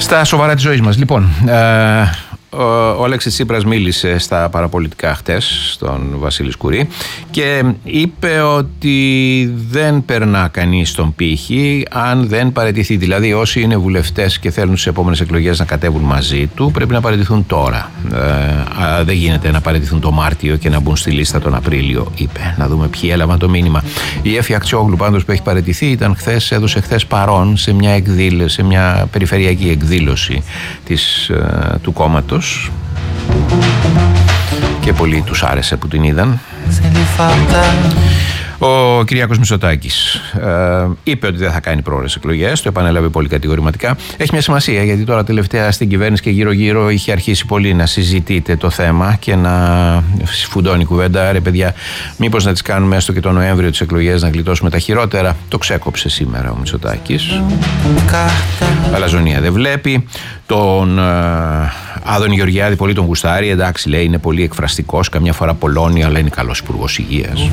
Στα σοβαρά της ζωής μας. Λοιπόν, ο Αλέξης Τσίπρας μίλησε στα παραπολιτικά χτες στον Βασίλη Σκουρί και είπε ότι δεν περνά κανείς τον πύχη αν δεν παραιτηθεί. Δηλαδή όσοι είναι βουλευτές και θέλουν στις επόμενες εκλογές να κατέβουν μαζί του πρέπει να παραιτηθούν τώρα. Δεν γίνεται να παραιτηθούν το Μάρτιο και να μπουν στη λίστα τον Απρίλιο, είπε. Να δούμε ποιοι έλαβαν το μήνυμα. Η Έφη Αξιόγλου πάντως που έχει παραιτηθεί έδωσε χθες παρόν σε μια περιφερειακή εκδήλωση του κόμματος. Και πολλοί τους άρεσε που την είδαν. Ο Κυριάκος Μητσοτάκης είπε ότι δεν θα κάνει πρόορες εκλογές, το επανέλαβε πολύ κατηγορηματικά. Έχει μια σημασία γιατί τώρα τελευταία στην κυβέρνηση και γύρω-γύρω είχε αρχίσει πολύ να συζητείτε το θέμα και να φουντώνει η κουβέντα. Ρε παιδιά, μήπως να τις κάνουμε έστω και το Νοέμβριο τις εκλογές να γλιτώσουμε τα χειρότερα. Το ξέκοψε σήμερα ο Μητσοτάκης. Αλαζονία δεν βλέπει. Τον Άδωνη Γεωργιάδη πολύ τον γουστάρει. Εντάξει, λέει, είναι πολύ εκφραστικός, καμιά φορά πολλώνει, αλλά είναι καλός υπουργός υγείας.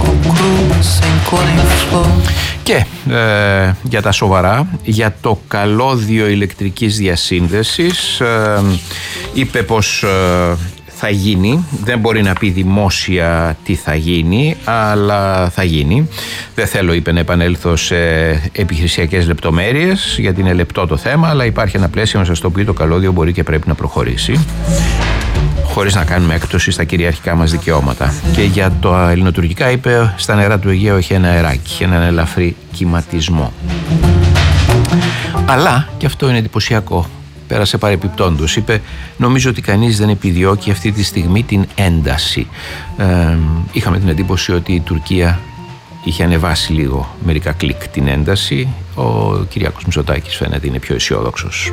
Και για τα σοβαρά, για το καλώδιο ηλεκτρικής διασύνδεσης, είπε πως θα γίνει, δεν μπορεί να πει δημόσια τι θα γίνει, αλλά θα γίνει. Δεν θέλω, είπε, να επανέλθω σε επιχειρησιακές λεπτομέρειες, γιατί είναι λεπτό το θέμα, αλλά υπάρχει ένα πλαίσιο μέσα στο οποίο το καλώδιο μπορεί και πρέπει να προχωρήσει, χωρίς να κάνουμε έκπτωση στα κυριαρχικά μας δικαιώματα. Και για το ελληνοτουρκικά είπε, στα νερά του Αιγαίου έχει ένα αεράκι, έναν ελαφρύ κυματισμό. Αλλά, και αυτό είναι εντυπωσιακό, πέρασε παρεπιπτόντως, είπε, νομίζω ότι κανείς δεν επιδιώκει αυτή τη στιγμή την ένταση. Είχαμε την εντύπωση ότι η Τουρκία είχε ανεβάσει λίγο μερικά κλικ την ένταση. Ο Κυριάκος Μητσοτάκης φαίνεται είναι πιο αισιόδοξος.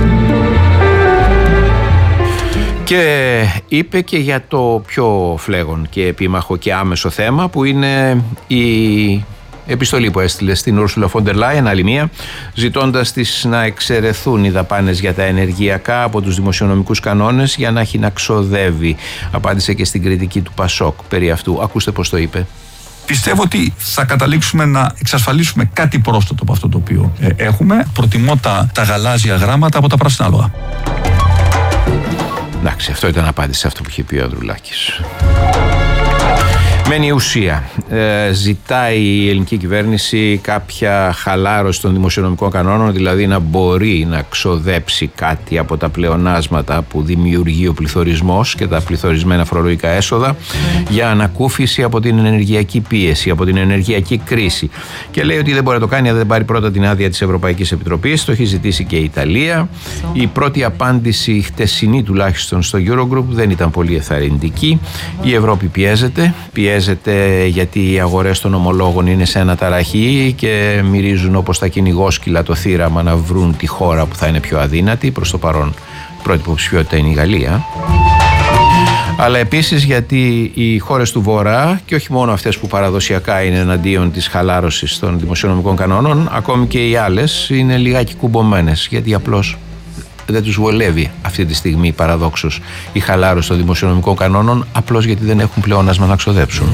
Και είπε και για το πιο φλέγον και επίμαχο και άμεσο θέμα που είναι η επιστολή που έστειλε στην Ursula von der Leyen, άλλη μία, ζητώντας της να εξαιρεθούν οι δαπάνες για τα ενεργειακά από τους δημοσιονομικούς κανόνες για να έχει να ξοδεύει. Απάντησε και στην κριτική του Πασόκ περί αυτού. Ακούστε πώς το είπε. Πιστεύω ότι θα καταλήξουμε να εξασφαλίσουμε κάτι πρόσθετο από αυτό το οποίο έχουμε. Προτιμώ τα γαλάζια γράμματα από τα πράσινα άλογα. Εντάξει, αυτό ήταν απάντηση σε αυτό που είχε πει ο Ανδρουλάκης. Μένει η ουσία. Ζητάει η ελληνική κυβέρνηση κάποια χαλάρωση των δημοσιονομικών κανόνων, δηλαδή να μπορεί να ξοδέψει κάτι από τα πλεονάσματα που δημιουργεί ο πληθωρισμός και τα πληθωρισμένα φορολογικά έσοδα για ανακούφιση από την ενεργειακή πίεση, από την ενεργειακή κρίση. Και λέει ότι δεν μπορεί να το κάνει αν δεν πάρει πρώτα την άδεια της Ευρωπαϊκής Επιτροπής. Το έχει ζητήσει και η Ιταλία. Η πρώτη απάντηση, χτεσινή τουλάχιστον στο Eurogroup, δεν ήταν πολύ εθαρρυντική. Η Ευρώπη πιέζεται γιατί οι αγορές των ομολόγων είναι σε αναταραχή και μυρίζουν όπως τα κυνηγόσκυλα το θύραμα να βρουν τη χώρα που θα είναι πιο αδύνατη. Προς το παρόν πρώτη υποψηφιότητα είναι η Γαλλία. Αλλά επίσης γιατί οι χώρες του Βορρά, και όχι μόνο αυτές που παραδοσιακά είναι εναντίον της χαλάρωσης των δημοσιονομικών κανόνων, ακόμη και οι άλλες είναι λιγάκι κουμπωμένες, γιατί απλώς δεν τους βολεύει αυτή τη στιγμή παραδόξως η χαλάρωση των δημοσιονομικών κανόνων, απλώς γιατί δεν έχουν πλεόνασμα να ξοδέψουν.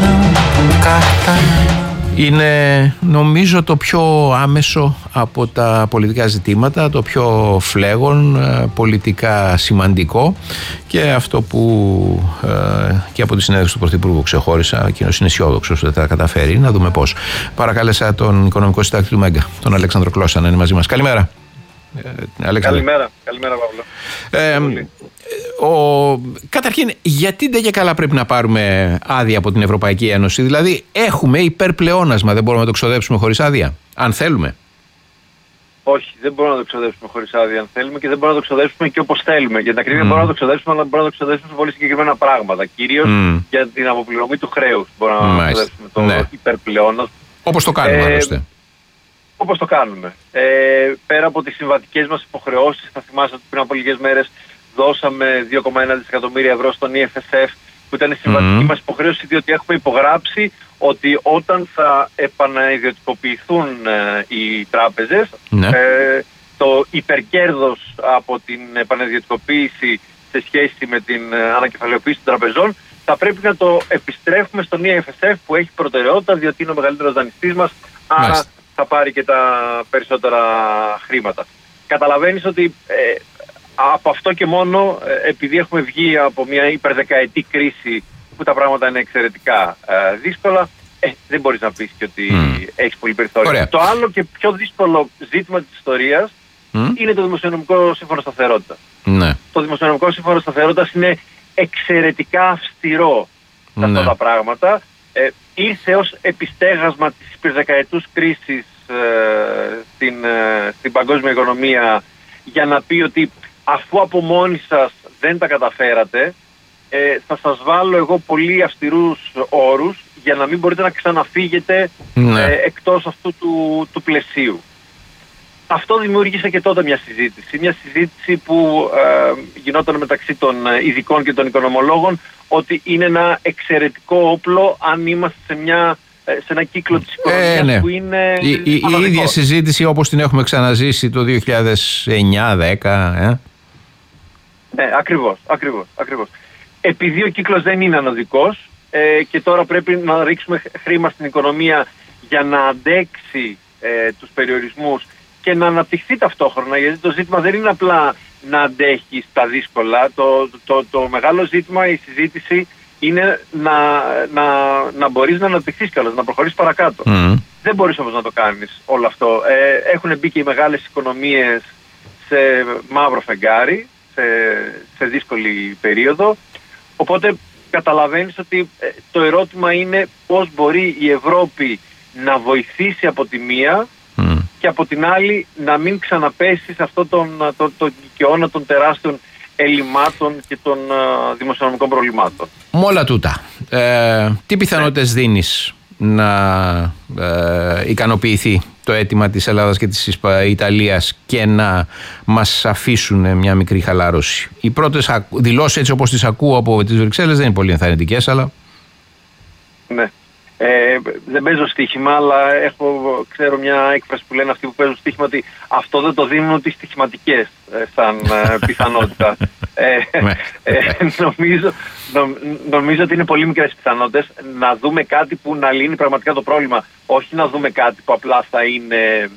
Είναι νομίζω το πιο άμεσο από τα πολιτικά ζητήματα, το πιο φλέγον, πολιτικά σημαντικό, και αυτό που και από τη συνέντευξη του Πρωθυπουργού ξεχώρισα, εκείνος είναι αισιόδοξος ότι θα καταφέρει. Να δούμε πώς. Παρακάλεσα τον οικονομικό συντάκτη του Μέγκα, τον Αλέξανδρο Κλώσσα, να είναι μαζί μας. Καλημέρα. Καλημέρα Παύλο. Καταρχήν, γιατί δεν και καλά πρέπει να πάρουμε άδεια από την Ευρωπαϊκή Ένωση? Δηλαδή έχουμε υπερπλεόνασμα, δεν μπορούμε να το ξοδέψουμε χωρίς άδεια, αν θέλουμε? Όχι, δεν μπορούμε να το ξοδέψουμε χωρίς άδεια αν θέλουμε, και δεν μπορούμε να το ξοδέψουμε και όπως θέλουμε. Για την ακρίβεια μπορούμε να το ξοδέψουμε, αλλά μπορούμε να το ξοδέψουμε σε πολύ συγκεκριμένα πράγματα. Κυρίως για την αποπληρωμή του χρέους μπορούμε να ξοδέψουμε το υπερπλεόνασμα. Όπως το κάνουμε άλλωστε. Όπως το κάνουμε. Πέρα από τις συμβατικές μας υποχρεώσεις, θα θυμάστε ότι πριν από λίγες μέρες δώσαμε 2,1 δισεκατομμύρια ευρώ στον EFSF, που ήταν η συμβατική μας υποχρέωση, διότι έχουμε υπογράψει ότι όταν θα επανaiδιωτικοποιηθούν οι τράπεζες, το υπερκέρδος από την επανaiδιωτικοποίηση σε σχέση με την ανακεφαλαιοποίηση των τραπεζών θα πρέπει να το επιστρέφουμε στον EFSF, που έχει προτεραιότητα, διότι είναι ο μεγαλύτερος δανειστής μας, άρα θα πάρει και τα περισσότερα χρήματα. καταλαβαίνεις ότι από αυτό και μόνο, επειδή έχουμε βγει από μια υπερδεκαετή κρίση που τα πράγματα είναι εξαιρετικά δύσκολα, δεν μπορείς να πεις και ότι έχεις πολύ περιθώριο. Ωραία. Το άλλο και πιο δύσκολο ζήτημα της ιστορίας είναι το Δημοσιονομικό Σύμφωνο Σταθερότητας. Ναι. Το Δημοσιονομικό Σύμφωνο Σταθερότητας είναι εξαιρετικά αυστηρό σε αυτά τα πράγματα. Ήρθε ως επιστέγασμα της υπερδεκαετούς κρίσης στην παγκόσμια οικονομία για να πει ότι αφού από μόνοι σας δεν τα καταφέρατε, θα σας βάλω εγώ πολύ αυστηρούς όρους για να μην μπορείτε να ξαναφύγετε εκτός αυτού του πλαισίου. Αυτό δημιούργησε και τότε μια συζήτηση που γινόταν μεταξύ των ειδικών και των οικονομολόγων, ότι είναι ένα εξαιρετικό όπλο αν είμαστε σε ένα κύκλο της οικονομίας που είναι η ίδια συζήτηση όπως την έχουμε ξαναζήσει το 2009-10. Ναι, ακριβώς. Επειδή ο κύκλος δεν είναι ανωδικός και τώρα πρέπει να ρίξουμε χρήμα στην οικονομία για να αντέξει τους περιορισμούς και να αναπτυχθεί ταυτόχρονα, γιατί το ζήτημα δεν είναι απλά να αντέχει στα δύσκολα. Το μεγάλο ζήτημα, η συζήτηση, είναι να μπορείς να αναπτυχθείς κιόλας, να προχωρήσεις παρακάτω. Δεν μπορείς όμως να το κάνεις όλο αυτό. Έχουν μπει και οι μεγάλες οικονομίες σε μαύρο φεγγάρι, σε δύσκολη περίοδο. Οπότε καταλαβαίνεις ότι το ερώτημα είναι πώς μπορεί η Ευρώπη να βοηθήσει από τη μία και από την άλλη να μην ξαναπέσει σε αυτό το δικαιώνα των τεράστιων ελλημάτων και των δημοσιονομικών προβλημάτων. Με όλα τούτα, τι πιθανότητες δίνεις να ικανοποιηθεί το αίτημα της Ελλάδας και της Ιταλίας και να μας αφήσουν μια μικρή χαλάρωση? Οι πρώτες δηλώσεις, έτσι όπως τις ακούω από τις Βρυξέλλες, δεν είναι πολύ ενθαρρυντικές, αλλά... Ναι. Δεν παίζω στοίχημα, αλλά ξέρω μια έκφραση που λένε αυτοί που παίζουν στοίχημα, ότι αυτό δεν το δίνουν ούτε οι στοιχηματικές σαν πιθανότητα. Νομίζω ότι είναι πολύ μικρές πιθανότητες να δούμε κάτι που να λύνει πραγματικά το πρόβλημα. Όχι να δούμε κάτι που απλά θα είναι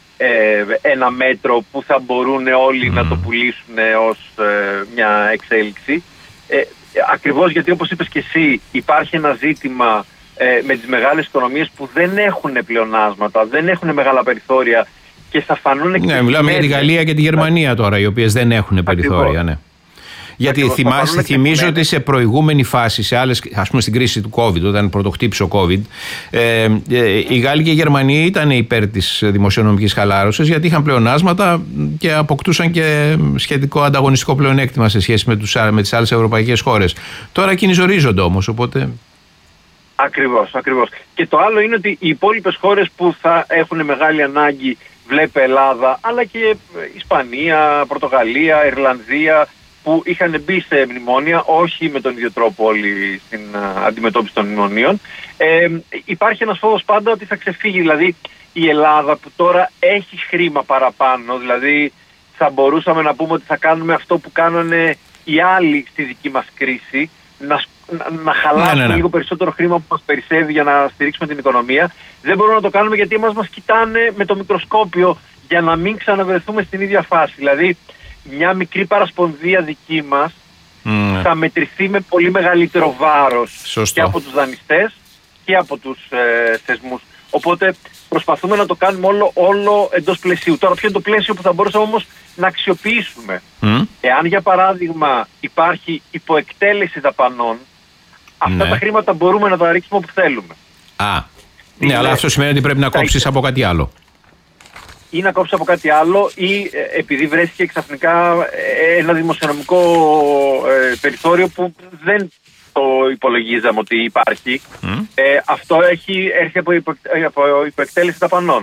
ένα μέτρο που θα μπορούν όλοι να το πουλήσουν ως μια εξέλιξη. Ακριβώς γιατί, όπως είπες και εσύ, υπάρχει ένα ζήτημα με τις μεγάλες οικονομίες που δεν έχουν πλεονάσματα, δεν έχουν μεγάλα περιθώρια και θα φανούν και... Ναι, μιλάμε για τη Γαλλία και τη Γερμανία τώρα, οι οποίες δεν έχουν περιθώρια, ναι. Γιατί θυμίζω ότι σε προηγούμενη φάση, σε άλλες, ας πούμε στην κρίση του COVID, όταν πρωτοχτύπησε ο COVID, οι Γάλλοι και οι Γερμανοί ήταν υπέρ της δημοσιονομικής χαλάρωσης, γιατί είχαν πλεονάσματα και αποκτούσαν και σχετικό ανταγωνιστικό πλεονέκτημα σε σχέση με τις άλλες ευρωπαϊκές χώρες. Τώρα κινηζορίζονται όμως, οπότε... Ακριβώς. Και το άλλο είναι ότι οι υπόλοιπες χώρες που θα έχουν μεγάλη ανάγκη, βλέπε Ελλάδα, αλλά και Ισπανία, Πορτογαλία, Ιρλανδία, που είχαν μπει σε μνημόνια, όχι με τον ίδιο τρόπο όλοι στην αντιμετώπιση των μνημονίων. Υπάρχει ένας φόβος πάντα ότι θα ξεφύγει, δηλαδή η Ελλάδα που τώρα έχει χρήμα παραπάνω, δηλαδή θα μπορούσαμε να πούμε ότι θα κάνουμε αυτό που κάνανε οι άλλοι στη δική μας κρίση, να χαλάσουμε λίγο περισσότερο χρήμα που μας περισσεύει για να στηρίξουμε την οικονομία. Δεν μπορούμε να το κάνουμε γιατί μας κοιτάνε με το μικροσκόπιο για να μην ξαναβρεθούμε στην ίδια φάση. Δηλαδή μια μικρή παρασπονδία δική μας θα μετρηθεί με πολύ μεγαλύτερο βάρος και από τους δανειστές και από τους θεσμούς. Οπότε προσπαθούμε να το κάνουμε όλο εντός πλαισίου. Τώρα ποιο είναι το πλαίσιο που θα μπορούσαμε όμως να αξιοποιήσουμε? Εάν για παράδειγμα υπάρχει υποεκτέλεση δαπανών, αυτά τα χρήματα μπορούμε να τα ρίξουμε όπου θέλουμε. Ναι, αλλά αυτό σημαίνει ότι πρέπει να κόψεις από κάτι άλλο. Ή να κόψεις από κάτι άλλο, ή επειδή βρέθηκε ξαφνικά ένα δημοσιονομικό περιθώριο που δεν το υπολογίζαμε ότι υπάρχει. Αυτό έρχεται από υποεκτέλεση δαπανών.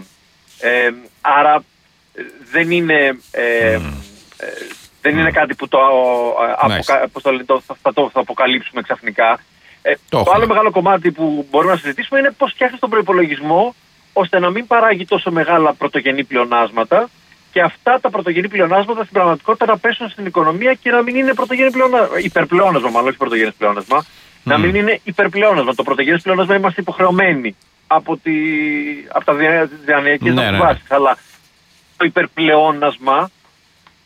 Άρα δεν είναι κάτι που θα το αποκαλύψουμε ξαφνικά. Το άλλο μεγάλο κομμάτι που μπορούμε να συζητήσουμε είναι πώς φτιάχνεις τον προϋπολογισμό ώστε να μην παράγει τόσο μεγάλα πρωτογενή πλεονάσματα και αυτά τα πρωτογενή πλεονάσματα στην πραγματικότητα να πέσουν στην οικονομία και να μην είναι υπερπλεόνασμα, μάλλον όχι πρωτογενές πλεόνασμα, να μην είναι υπερπλεόνασμα. Το πρωτογενές πλεόνασμα είμαστε υποχρεωμένοι από τα διανοιακές μας βάσεις, αλλά το υπερπλεόνασμα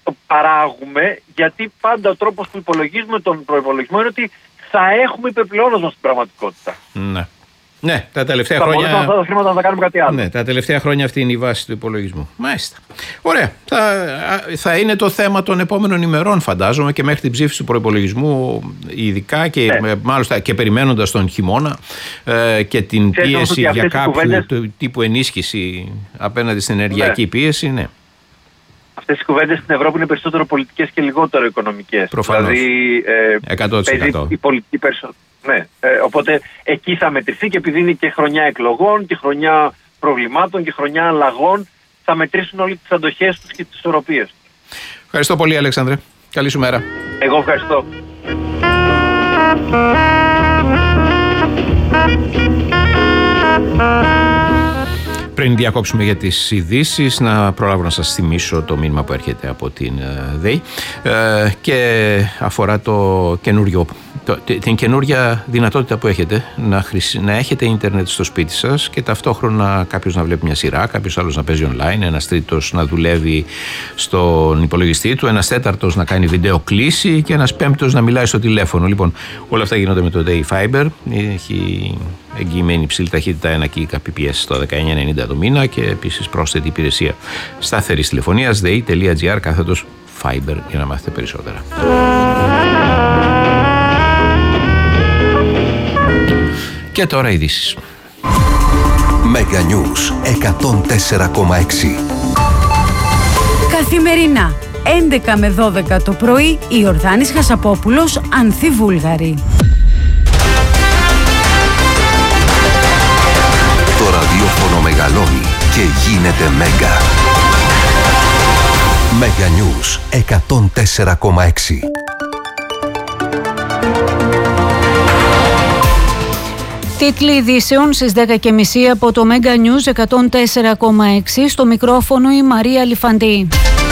το παράγουμε, γιατί πάντα ο τρόπος που υπολογίζουμε τον προϋπολογισμό είναι ότι θα έχουμε υπερπλεόνασμα στην πραγματικότητα. Ναι. Ναι, τα τελευταία θα χρόνια. Αυτά τα χρήματα να τα κάνουμε κάτι άλλο. Ναι, τα τελευταία χρόνια αυτή είναι η βάση του υπολογισμού. Μάλιστα. Ωραία. Θα είναι το θέμα των επόμενων ημερών, φαντάζομαι, και μέχρι την ψήφιση του προϋπολογισμού, ειδικά και μάλιστα και περιμένοντας τον χειμώνα και την πίεση για κάποιο τύπου ενίσχυση απέναντι στην ενεργειακή πίεση. Ναι. Αυτές οι κουβέντες στην Ευρώπη είναι περισσότερο πολιτικές και λιγότερο οικονομικές. Προφανώς. Δηλαδή, 100%. η πολιτική περισσότερο. Ναι. Οπότε εκεί θα μετρηθεί, και επειδή είναι και χρονιά εκλογών και χρονιά προβλημάτων και χρονιά αλλαγών, θα μετρήσουν όλοι τις αντοχές τους και τις ισορροπίες τους. Ευχαριστώ πολύ, Αλέξανδρε. Καλή σου μέρα. Εγώ ευχαριστώ. Πριν διακόψουμε για τις ειδήσεις, να προλάβω να σας θυμίσω το μήνυμα που έρχεται από την ΔΕΗ και αφορά την καινούρια δυνατότητα που έχετε να έχετε ίντερνετ στο σπίτι σας και ταυτόχρονα κάποιος να βλέπει μια σειρά, κάποιος άλλος να παίζει online, ένας τρίτος να δουλεύει στον υπολογιστή του, ένας τέταρτος να κάνει βίντεο κλήση και ένας πέμπτος να μιλάει στο τηλέφωνο. Λοιπόν, όλα αυτά γίνονται με το ΔΕΗ Fiber. Έχει εγγυημένη υψηλή ταχύτητα 1 Kbps στο 19,90 το μήνα και επίσης πρόσθετη υπηρεσία σταθερής τηλεφωνίας dei.gr/Fiber για να μάθετε περισσότερα. Και τώρα ειδήσεις. Mega News 104,6. Καθημερινά 11 με 12 το πρωί, η Ιορδάνης Χασαπόπουλος, Ανθή Βούλγαρη. Το ραδιόφωνο μεγαλώνει και γίνεται Μέγκα. Mega News 104,6. Τίτλοι ειδήσεων στις 10.30 από το Mega News 104,6. Στο μικρόφωνο η Μαρία Λιφαντή.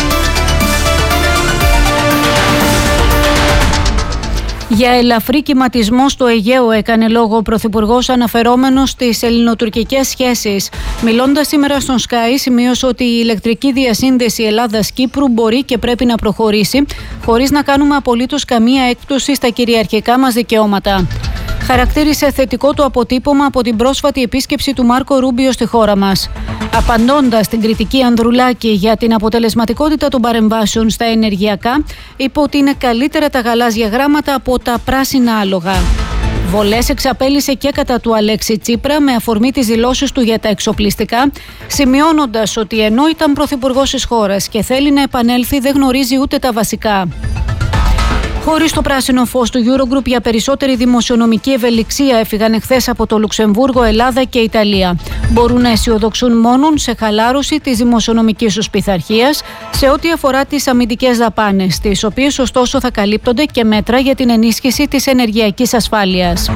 Για ελαφρύ κυματισμό στο Αιγαίο έκανε λόγο ο Πρωθυπουργός, αναφερόμενος στις ελληνοτουρκικές σχέσεις. Μιλώντας σήμερα στον Sky, σημείωσε ότι η ηλεκτρική διασύνδεση Ελλάδας-Κύπρου μπορεί και πρέπει να προχωρήσει, χωρίς να κάνουμε απολύτως καμία έκπτωση στα κυριαρχικά μας δικαιώματα. Χαρακτήρισε θετικό το αποτύπωμα από την πρόσφατη επίσκεψη του Μάρκο Ρούμπιο στη χώρα μας. Απαντώντας στην κριτική Ανδρουλάκη για την αποτελεσματικότητα των παρεμβάσεων στα ενεργειακά, είπε ότι είναι καλύτερα τα γαλάζια γράμματα από τα πράσινα άλογα. Βολές εξαπέλυσε και κατά του Αλέξη Τσίπρα με αφορμή τις δηλώσεις του για τα εξοπλιστικά, σημειώνοντας ότι ενώ ήταν πρωθυπουργός της χώρας και θέλει να επανέλθει, δεν γνωρίζει ούτε τα βασικά. Χωρίς το πράσινο φως του Eurogroup για περισσότερη δημοσιονομική ευελιξία έφυγαν εχθές από το Λουξεμβούργο, Ελλάδα και Ιταλία. Μπορούν να αισιοδοξούν μόνον σε χαλάρωση της δημοσιονομικής τους πειθαρχίας σε ό,τι αφορά τις αμυντικές δαπάνες, τις οποίες ωστόσο θα καλύπτονται και μέτρα για την ενίσχυση της ενεργειακής ασφάλειας.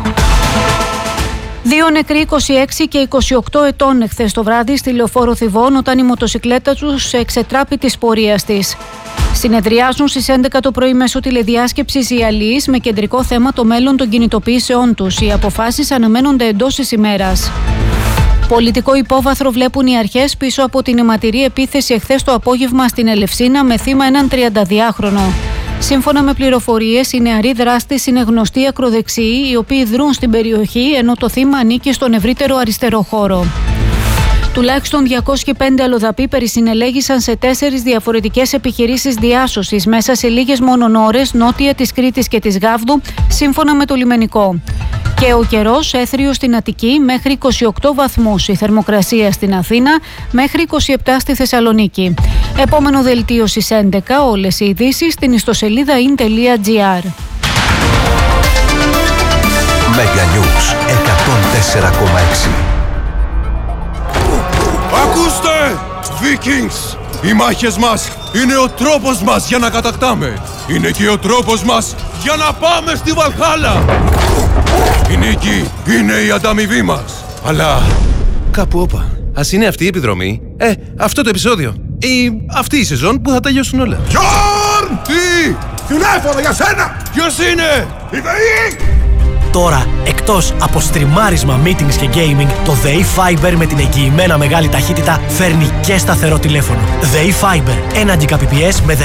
2 νεκροί 26 και 28 ετών εχθές το βράδυ στη Λεωφόρο Θηβών όταν η μοτοσικλέτα τους εξετράπη της πορείας της. Συνεδριάζουν στις 11 το πρωί μέσω τηλεδιάσκεψης οι αλληλείς με κεντρικό θέμα το μέλλον των κινητοποιήσεών τους. Οι αποφάσεις αναμένονται εντός της ημέρας. Πολιτικό υπόβαθρο βλέπουν οι αρχές πίσω από την αιματηρή επίθεση εχθές το απόγευμα στην Ελευσίνα με θύμα έναν 32χρονο. Σύμφωνα με πληροφορίες, οι νεαροί δράστες είναι γνωστοί ακροδεξιοί, οι οποίοι δρούν στην περιοχή, ενώ το θύμα ανήκει στον ευρύτερο αριστερό χώρο. Τουλάχιστον 205 αλλοδαποί περισυνελέγησαν σε 4 διαφορετικές επιχειρήσεις διάσωσης μέσα σε λίγες μόνον ώρες νότια της Κρήτης και της Γάβδου, σύμφωνα με το λιμενικό. Και ο καιρός έθριος στην Αττική μέχρι 28 βαθμούς, η θερμοκρασία στην Αθήνα μέχρι 27 στη Θεσσαλονίκη. Επόμενο δελτίο στις 11, όλες οι ειδήσεις στην ιστοσελίδα in.gr. Mega News 104,6. Ακούστε! Vikings! Οι μάχες μας είναι ο τρόπος μας για να κατακτάμε. Είναι και ο τρόπος μας για να πάμε στη Βαλχάλα. Η νίκη είναι η ανταμοιβή μας. Αλλά κάπου όπα. Ας είναι αυτή η επιδρομή, αυτό το επεισόδιο ή αυτή η σεζόν που θα τελειώσουν όλα. Γιόρν! Τι! Τηλέφωνο για σένα! Ποιος είναι? Η ΔΕΗ! Τώρα, εκτός από στριμάρισμα, meetings και gaming, το ΔΕΗ Fiber με την εγγυημένα μεγάλη ταχύτητα φέρνει και σταθερό τηλέφωνο. ΔΕΗ Fiber, 1 Gbps με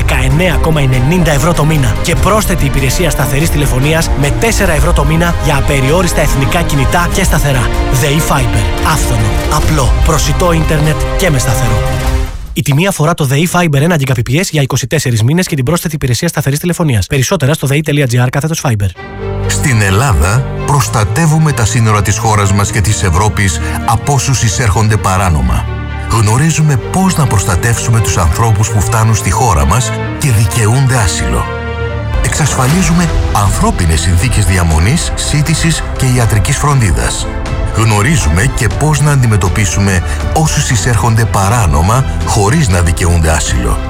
19,90 ευρώ το μήνα και πρόσθετη υπηρεσία σταθερής τηλεφωνίας με 4 ευρώ το μήνα για απεριόριστα εθνικά κινητά και σταθερά. ΔΕΗ Fiber. Άφθονο, απλό, προσιτό ίντερνετ και με σταθερό. Η τιμή αφορά το ΔΕΗ Fiber 1 Gbps για 24 μήνες και την πρόσθετη υπηρεσία σταθερής τηλεφωνίας. Περισσότερα στο dei.gr/Fiber. Στην Ελλάδα προστατεύουμε τα σύνορα της χώρας μας και της Ευρώπης από όσους εισέρχονται παράνομα. Γνωρίζουμε πώς να προστατεύσουμε τους ανθρώπους που φτάνουν στη χώρα μας και δικαιούνται άσυλο. Εξασφαλίζουμε ανθρώπινες συνθήκες διαμονής, σύντησης και ιατρικής φροντίδας. Γνωρίζουμε και πώς να αντιμετωπίσουμε όσους εισέρχονται παράνομα χωρίς να δικαιούνται άσυλο.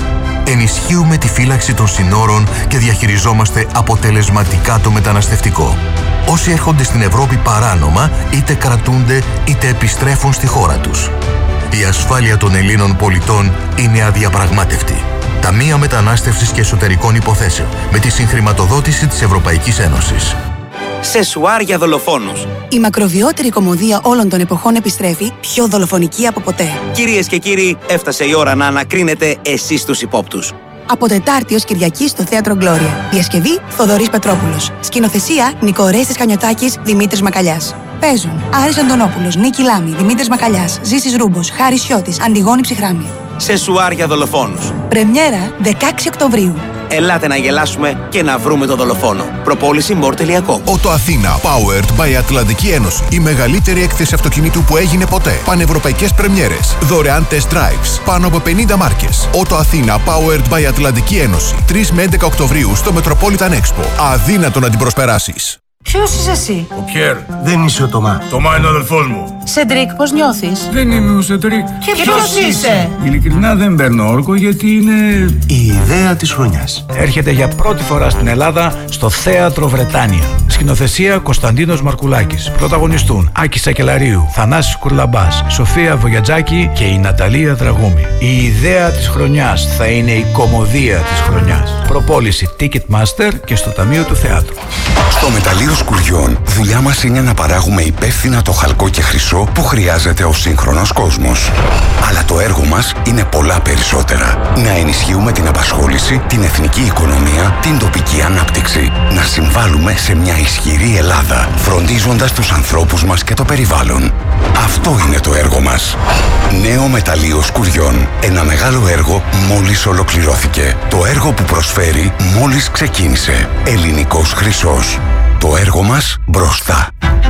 Ενισχύουμε τη φύλαξη των συνόρων και διαχειριζόμαστε αποτελεσματικά το μεταναστευτικό. Όσοι έρχονται στην Ευρώπη παράνομα είτε κρατούνται είτε επιστρέφουν στη χώρα τους. Η ασφάλεια των Ελλήνων πολιτών είναι αδιαπραγμάτευτη. Ταμεία Μετανάστευσης και Εσωτερικών Υποθέσεων με τη συγχρηματοδότηση της Ευρωπαϊκής Ένωσης. Σεσουάρ για δολοφόνους. Η μακροβιότερη κωμωδία όλων των εποχών επιστρέφει, πιο δολοφονική από ποτέ. Κυρίες και κύριοι, έφτασε η ώρα να ανακρίνετε εσείς τους υπόπτους. Από Τετάρτη ως Κυριακή στο Θέατρο Γκλώρια. Διασκευή Θοδωρής Πετρόπουλος. Σκηνοθεσία Νίκο Ορέστης Χανιωτάκης, Δημήτρης Μακαλιάς. Παίζουν Άρης Αντωνόπουλος, Νίκη Λάμη, Δημήτρης Μακαλιάς, Ζήσης Ρούμπος, Χάρης Σιώτης, Αντιγόνη Ψυχράμη. Σεσουάρ για δολοφόνους. Πρεμιέρα 16 Οκτωβρίου. Ελάτε να γελάσουμε και να βρούμε τον δολοφόνο. Προπόληση more.com. Ότο Αθήνα, powered by Ατλαντική Ένωση. Η μεγαλύτερη έκθεση αυτοκινήτου που έγινε ποτέ. Πανευρωπαϊκές πρεμιέρες. Δωρεάν test drives. Πάνω από 50 μάρκες. Ότο Αθήνα, powered by Ατλαντική Ένωση. 3 με 11 Οκτωβρίου στο Metropolitan Expo. Αδύνατο να την προσπεράσεις. Ποιος είσαι εσύ? Ο Πιέρ. Δεν είσαι ο Τωμά. Τωμά είναι ο αδελφός μου. Σεντρίκ, πώς νιώθεις? Δεν είμαι ο Σεντρίκ. Και ποιος είσαι? Ειλικρινά δεν παίρνω όρκο γιατί είναι η ιδέα της χρονιάς. Έρχεται για πρώτη φορά στην Ελλάδα στο Θέατρο Βρετάνια. Σκηνοθεσία Κωνσταντίνος Μαρκουλάκης. Πρωταγωνιστούν Άκη Σακελαρίου, Θανάσης Κουρλαμπάς, Σοφία Βογιατζάκη και η Ναταλία Δραγούμη. Η ιδέα της χρονιάς θα είναι η κωμωδία της χρονιάς. Προπόληση Ticketmaster και στο Ταμείο του Θεάτρου. Στο μεταλλείο Σκουριών, δουλειά μας είναι να παράγουμε υπεύθυνα το χαλκό και χρυσό που χρειάζεται ο σύγχρονος κόσμος. Αλλά το έργο μας είναι πολλά περισσότερα. Να ενισχύουμε την απασχόληση, την εθνική οικονομία, την τοπική ανάπτυξη. Να συμβάλλουμε σε μια ισχυρή Ελλάδα, φροντίζοντας τους ανθρώπους μας και το περιβάλλον. Αυτό είναι το έργο μας. Νέο μεταλλείο Σκουριών. Ένα μεγάλο έργο μόλις ολοκληρώθηκε. Το έργο που προσφέρει μόλις ξεκίνησε. Ελληνικός χρυσός. Το έργο μας μπροστά.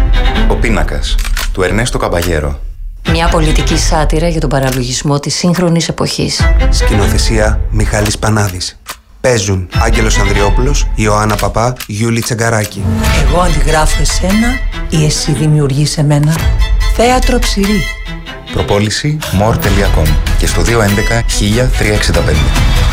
Ο πίνακας του Ερνέστο Καμπαγέρο. Μια πολιτική σάτυρα για τον παραλογισμό της σύγχρονης εποχής. Σκηνοθεσία Μιχάλης Πανάδης. Παίζουν Άγγελος Ανδριόπουλος, Ιωάννα Παπά, Γιούλη Τσεγκαράκη. Εγώ αντιγράφω εσένα ή εσύ δημιουργείς εμένα. Θέατρο Ψηρή. Προπόληση more.com και στο 211 1365.